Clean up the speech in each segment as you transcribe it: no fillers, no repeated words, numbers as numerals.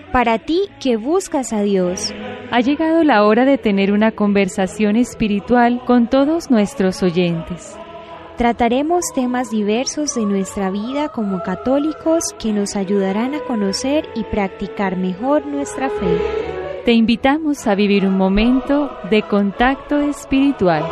Para ti que buscas a Dios. Ha llegado la hora de tener una conversación espiritual con todos nuestros oyentes. Trataremos temas diversos de nuestra vida como católicos que nos ayudarán a conocer y practicar mejor nuestra fe. Te invitamos a vivir un momento de contacto espiritual.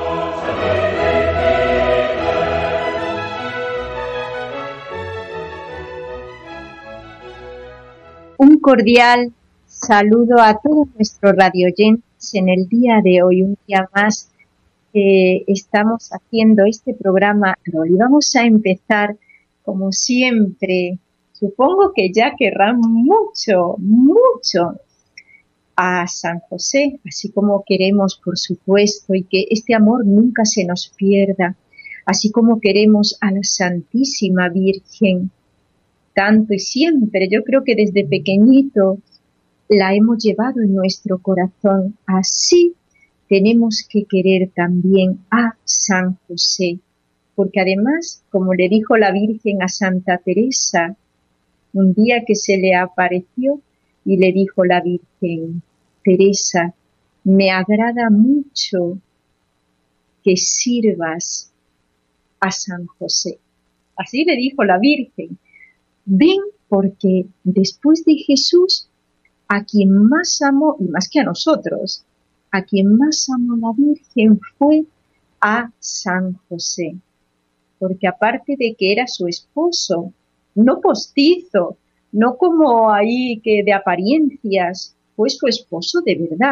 Un cordial saludo a todos nuestros radioyentes en el día de hoy, un día más que estamos haciendo este programa. Lo vamos a empezar como siempre. Supongo que ya querrán mucho a San José, así como queremos, por supuesto, y que este amor nunca se nos pierda, así como queremos a la Santísima Virgen, tanto y siempre. Yo creo que desde pequeñito la hemos llevado en nuestro corazón. Así tenemos que querer también a San José, porque además, como le dijo la Virgen a Santa Teresa, un día que se le apareció y le dijo la Virgen: Teresa, me agrada mucho que sirvas a San José. Así le dijo la Virgen. Ven, porque después de Jesús, a quien más amó, y más que a nosotros, a quien más amó la Virgen fue a San José. Porque aparte de que era su esposo, no postizo, no como ahí que de apariencias, fue su esposo de verdad.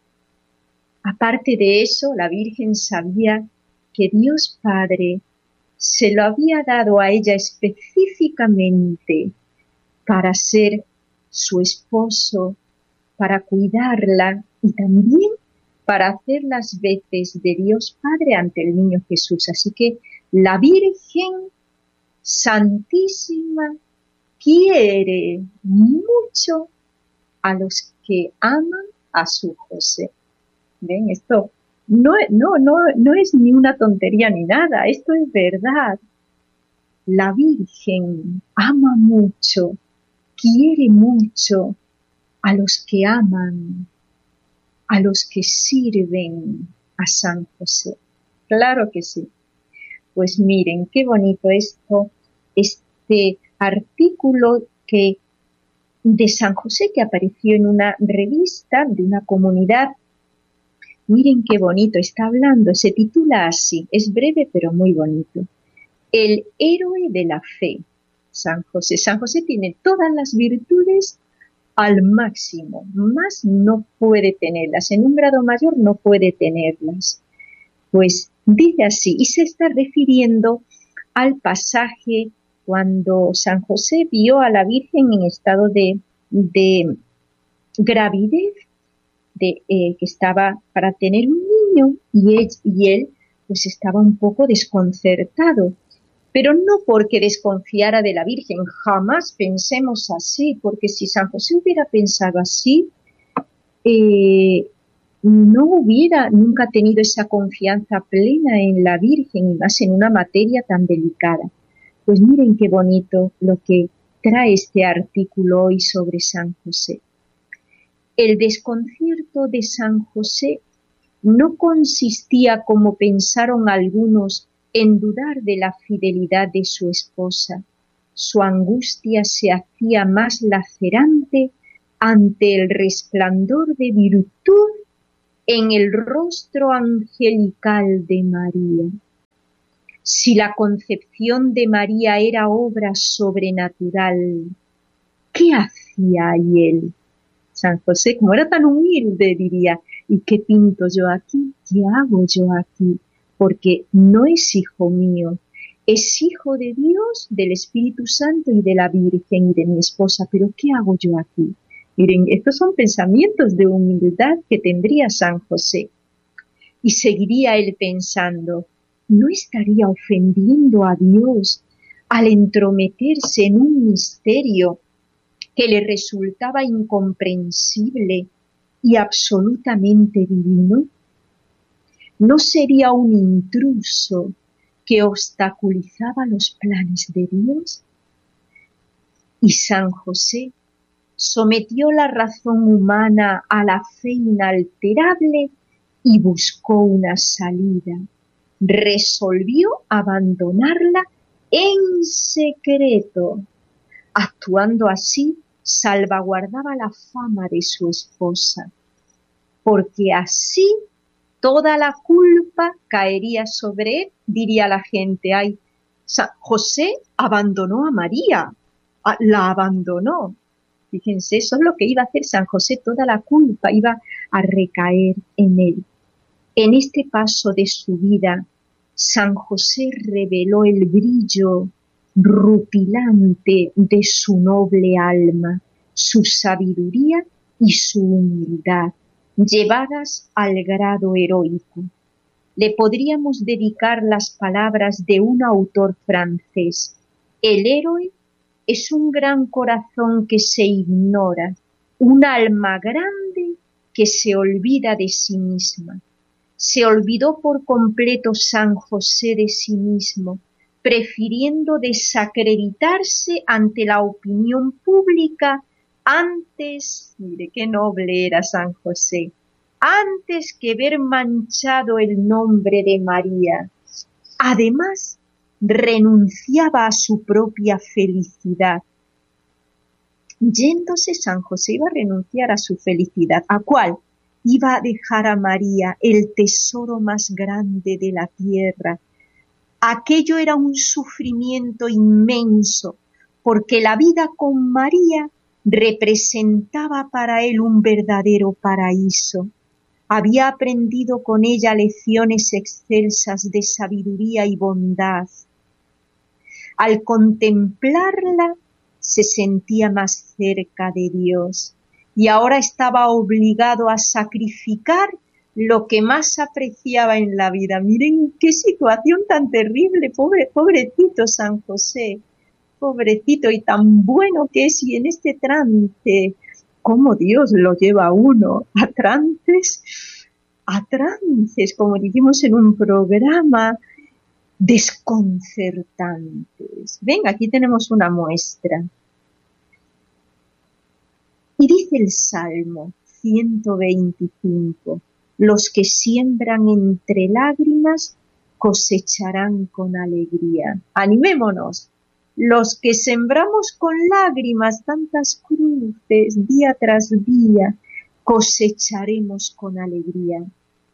Aparte de eso, la Virgen sabía que Dios Padre se lo había dado a ella específicamente para ser su esposo, para cuidarla y también para hacer las veces de Dios Padre ante el niño Jesús. Así que la Virgen Santísima quiere mucho a los que aman a su José. ¿Ven? Esto no es ni una tontería ni nada, esto es verdad. La Virgen ama mucho, quiere mucho a los que aman, a los que sirven a San José. Claro que sí. Pues miren, qué bonito esto, este artículo de San José que apareció en una revista de una comunidad. Miren qué bonito está hablando, se titula así, es breve pero muy bonito. El héroe de la fe, San José. San José tiene todas las virtudes al máximo, más no puede tenerlas, en un grado mayor no puede tenerlas. Pues dice así, y se está refiriendo al pasaje cuando San José vio a la Virgen en estado de gravidez, que estaba para tener un niño, y él pues estaba un poco desconcertado, pero no porque desconfiara de la Virgen, jamás pensemos así, porque si San José hubiera pensado así, no hubiera nunca tenido esa confianza plena en la Virgen, y más en una materia tan delicada. Pues miren qué bonito lo que trae este artículo hoy sobre San José. El desconcierto de San José no consistía, como pensaron algunos, en dudar de la fidelidad de su esposa. Su angustia se hacía más lacerante ante el resplandor de virtud en el rostro angelical de María. Si la concepción de María era obra sobrenatural, ¿qué hacía ahí él? San José, como era tan humilde, diría: ¿y qué pinto yo aquí? ¿Qué hago yo aquí? Porque no es hijo mío, es hijo de Dios, del Espíritu Santo y de la Virgen y de mi esposa, pero ¿qué hago yo aquí? Miren, estos son pensamientos de humildad que tendría San José. Y seguiría él pensando: ¿no estaría ofendiendo a Dios al entrometerse en un misterio que le resultaba incomprensible y absolutamente divino? ¿No sería un intruso que obstaculizaba los planes de Dios? Y San José sometió la razón humana a la fe inalterable y buscó una salida. Resolvió abandonarla en secreto. Actuando así, salvaguardaba la fama de su esposa, porque así toda la culpa caería sobre él. Diría la gente, ay, José abandonó a María, la abandonó. Fíjense, eso es lo que iba a hacer San José, toda la culpa iba a recaer en él. En este paso de su vida, San José reveló el brillo rutilante de su noble alma, su sabiduría y su humildad, llevadas al grado heroico. Le podríamos dedicar las palabras de un autor francés: el héroe es un gran corazón que se ignora, un alma grande que se olvida de sí misma. Se olvidó por completo San José de sí mismo, prefiriendo desacreditarse ante la opinión pública antes, mire qué noble era San José, antes que ver manchado el nombre de María. Además, renunciaba a su propia felicidad. Yéndose, San José iba a renunciar a su felicidad. ¿A cuál? Iba a dejar a María, el tesoro más grande de la tierra. Aquello era un sufrimiento inmenso, porque la vida con María representaba para él un verdadero paraíso. Había aprendido con ella lecciones excelsas de sabiduría y bondad. Al contemplarla, se sentía más cerca de Dios. Y ahora estaba obligado a sacrificar lo que más apreciaba en la vida. Miren qué situación tan terrible, pobrecito San José, pobrecito, y tan bueno que es, y en este trance, cómo Dios lo lleva a uno a trances, como dijimos en un programa, desconcertantes. Venga, aquí tenemos una muestra. Y dice el Salmo 125, los que siembran entre lágrimas cosecharán con alegría. Animémonos, los que sembramos con lágrimas tantas cruces día tras día, cosecharemos con alegría.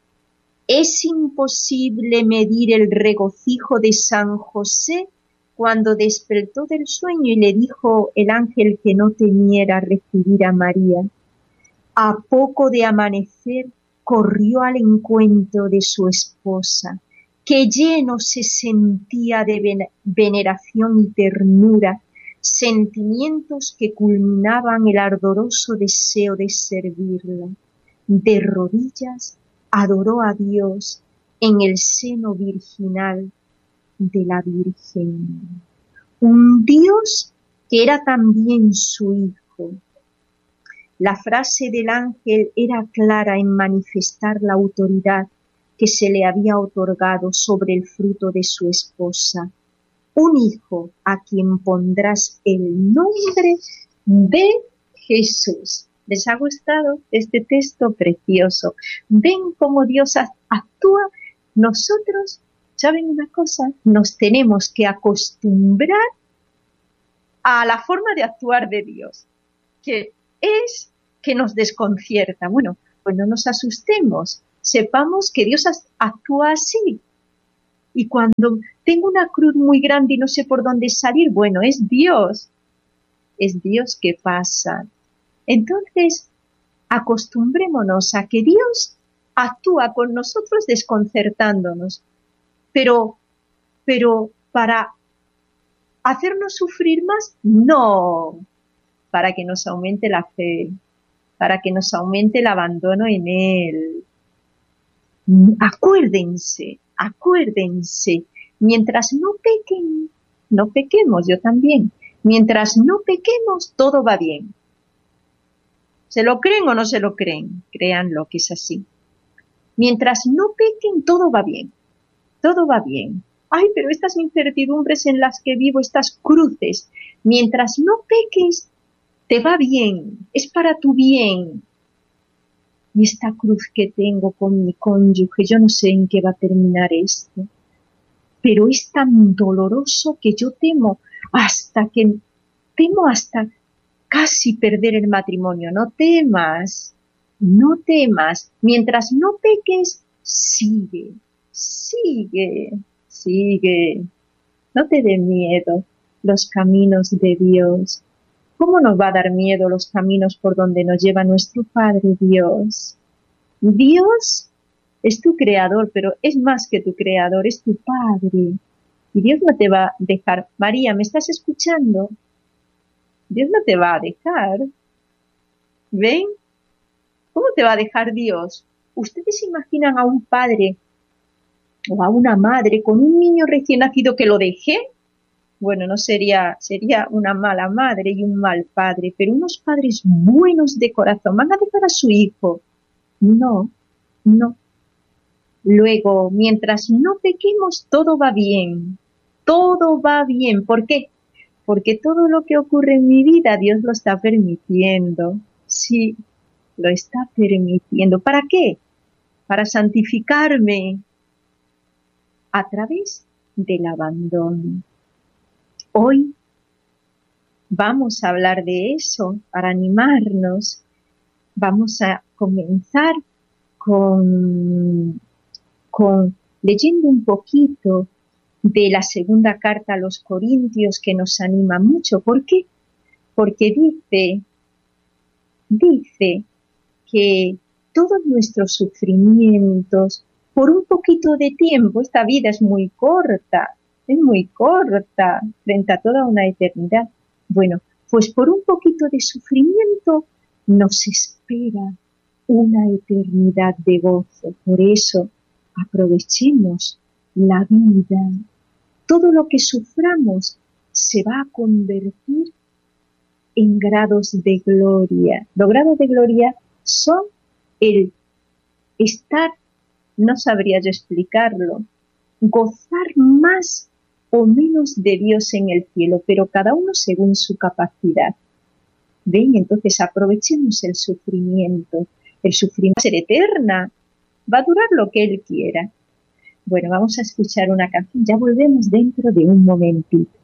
Es imposible medir el regocijo de San José cuando despertó del sueño y le dijo el ángel que no temiera recibir a María. A poco de amanecer corrió al encuentro de su esposa, que lleno se sentía de veneración y ternura, sentimientos que culminaban el ardoroso deseo de servirla. De rodillas adoró a Dios en el seno virginal de la Virgen, un Dios que era también su Hijo. La frase del ángel era clara en manifestar la autoridad que se le había otorgado sobre el fruto de su esposa. Un hijo a quien pondrás el nombre de Jesús. ¿Les ha gustado este texto precioso? ¿Ven cómo Dios actúa? Nosotros, ¿saben una cosa? Nos tenemos que acostumbrar a la forma de actuar de Dios, que es que nos desconcierta. Bueno, pues no nos asustemos, sepamos que Dios actúa así. Y cuando tengo una cruz muy grande y no sé por dónde salir, bueno, es Dios que pasa. Entonces, acostumbrémonos a que Dios actúa con nosotros desconcertándonos, pero para hacernos sufrir más, no, para que nos aumente la fe, para que nos aumente el abandono en Él. Acuérdense, mientras no pequemos, yo también, mientras no pequemos, todo va bien. ¿Se lo creen o no se lo creen? Créanlo que es así. Mientras no pequen, todo va bien. Todo va bien. Ay, pero estas incertidumbres en las que vivo, estas cruces, mientras no peques, te va bien, es para tu bien. Y esta cruz que tengo con mi cónyuge, yo no sé en qué va a terminar esto, pero es tan doloroso que yo temo hasta casi perder el matrimonio. No temas, no temas. Mientras no peques, sigue, sigue, sigue. No te dé miedo los caminos de Dios. ¿Cómo nos va a dar miedo los caminos por donde nos lleva nuestro Padre Dios? Dios es tu creador, pero es más que tu creador, es tu Padre. Y Dios no te va a dejar. María, ¿me estás escuchando? Dios no te va a dejar. ¿Ven? ¿Cómo te va a dejar Dios? ¿Ustedes imaginan a un padre o a una madre con un niño recién nacido que lo deje? Bueno, no sería una mala madre y un mal padre, pero unos padres buenos de corazón van a dejar a su hijo. No, no. Luego, mientras no pequemos, todo va bien. Todo va bien. ¿Por qué? Porque todo lo que ocurre en mi vida, Dios lo está permitiendo. Sí, lo está permitiendo. ¿Para qué? Para santificarme a través del abandono. Hoy vamos a hablar de eso para animarnos. Vamos a comenzar con leyendo un poquito de la segunda carta a los Corintios, que nos anima mucho. ¿Por qué? Porque dice que todos nuestros sufrimientos, por un poquito de tiempo, esta vida es muy corta frente a toda una eternidad. Bueno, pues por un poquito de sufrimiento nos espera una eternidad de gozo. Por eso, aprovechemos la vida. Todo lo que suframos se va a convertir en grados de gloria. Los grados de gloria son el estar, no sabría yo explicarlo, gozar más o menos de Dios en el cielo, pero cada uno según su capacidad. ¿Ven? Entonces aprovechemos el sufrimiento. El sufrimiento va a ser eterna, va a durar lo que Él quiera. Bueno, vamos a escuchar una canción, ya volvemos dentro de un momentito.